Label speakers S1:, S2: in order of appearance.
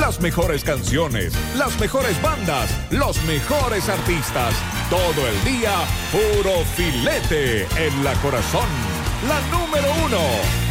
S1: Las mejores canciones, las mejores bandas, los mejores artistas. Todo el día, puro filete en la Corazón. La número 1.